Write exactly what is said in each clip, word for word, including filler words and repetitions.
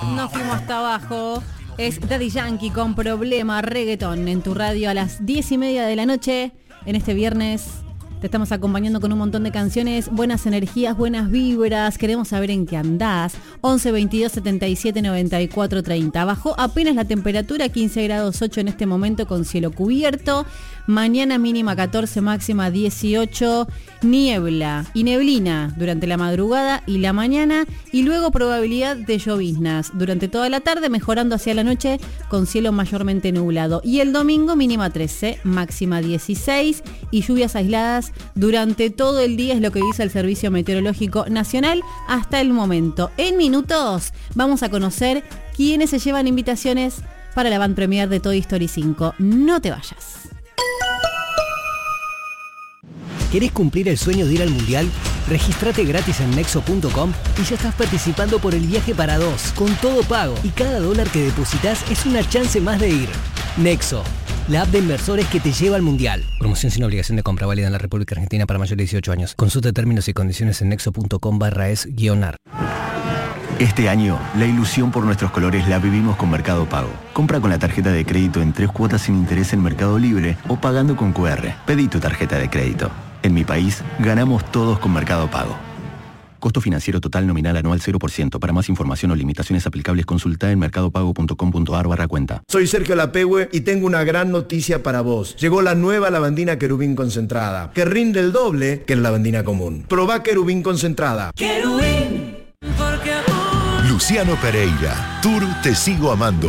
Nos fuimos hasta abajo. Es Daddy Yankee con Problema, reggaetón en tu radio a las diez y media de la noche. En este viernes te estamos acompañando con un montón de canciones, buenas energías, buenas vibras. Queremos saber en qué andás. once veintidós setenta y siete noventa y cuatro treinta. Bajó apenas la temperatura, quince grados ocho en este momento con cielo cubierto. Mañana mínima catorce, máxima dieciocho. Niebla y neblina durante la madrugada y la mañana. Y luego probabilidad de lloviznas durante toda la tarde, mejorando hacia la noche con cielo mayormente nublado. Y el domingo mínima trece, máxima dieciséis. Y lluvias aisladas durante todo el día es lo que dice el Servicio Meteorológico Nacional hasta el momento. En minutos vamos a conocer quiénes se llevan invitaciones para la van premier de Toy Story cinco. No te vayas. ¿Querés cumplir el sueño de ir al Mundial? Regístrate gratis en nexo punto com y ya estás participando por el viaje para dos, con todo pago. Y cada dólar que depositas es una chance más de ir. Nexo, la app de inversores que te lleva al Mundial. Promoción sin obligación de compra, válida en la República Argentina para mayores de dieciocho años. Consulta términos y condiciones en nexo punto com barra es guión ar. Este año, la ilusión por nuestros colores la vivimos con Mercado Pago. Compra con la tarjeta de crédito en tres cuotas sin interés en Mercado Libre o pagando con cu erre. Pedí tu tarjeta de crédito. En mi país, ganamos todos con Mercado Pago. Costo financiero total nominal anual cero por ciento. Para más información o limitaciones aplicables, consulta en mercadopago punto com punto ar barra cuenta. Soy Sergio Lapehue y tengo una gran noticia para vos. Llegó la nueva lavandina Querubín concentrada, que rinde el doble que la lavandina común. Probá Querubín concentrada. Querubín, porque Luciano Pereira, Tour Te Sigo Amando.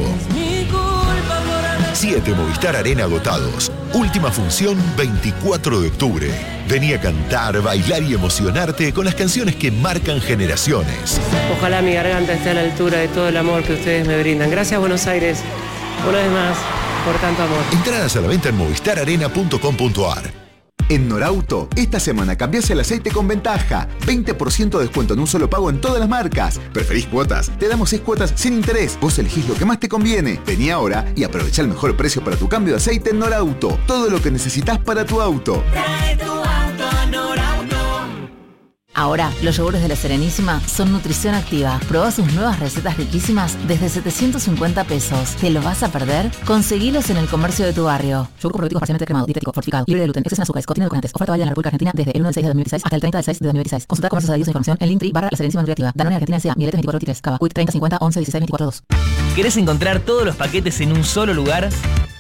Siete Movistar Arena agotados. Última función veinticuatro de octubre. Vení a cantar, bailar y emocionarte con las canciones que marcan generaciones. Ojalá mi garganta esté a la altura de todo el amor que ustedes me brindan. Gracias, Buenos Aires, una vez más, por tanto amor. Entradas a la venta en movistar arena punto com punto ar. En Norauto, esta semana cambiás el aceite con ventaja. veinte por ciento de descuento en un solo pago en todas las marcas. ¿Preferís cuotas? Te damos seis cuotas sin interés. Vos elegís lo que más te conviene. Vení ahora y aprovecha el mejor precio para tu cambio de aceite en Norauto. Todo lo que necesitas para tu auto. trae tu auto a Norauto. Ahora, los yogures de La Serenísima son nutrición activa. Probá sus nuevas recetas riquísimas desde setecientos cincuenta pesos. ¿Te lo vas a perder? Conseguilos en el comercio de tu barrio. Yogur probiótico parcialmente cremado, dietético, fortificado, libre de gluten, exceso en azúcares, contiene edulcorantes. Oferta válida en la República Argentina desde el uno del seis de dos mil dieciséis hasta el treinta del seis de dos mil dieciséis. Consulta comercios adheridos a información en Linktree barra La Serenísima Nutriactiva. Danone Argentina S A, Mieletes veinticuatro veintitrés, Cava, Quick treinta cincuenta once dieciséis veinticuatro dos. ¿Querés encontrar todos los paquetes en un solo lugar?